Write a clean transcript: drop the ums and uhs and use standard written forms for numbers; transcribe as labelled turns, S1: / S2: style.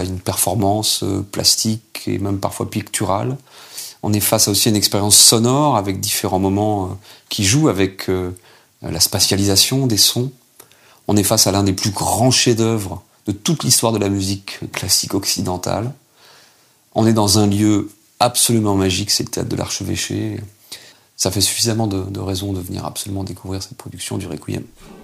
S1: une performance plastique et même parfois picturale. On est face à aussi une expérience sonore avec différents moments qui jouent avec la spatialisation des sons. On est face à l'un des plus grands chefs-d'œuvre de toute l'histoire de la musique classique occidentale. On est dans un lieu absolument magique, c'est le théâtre de l'Archevêché. Ça fait suffisamment de raisons de venir absolument découvrir cette production du Requiem.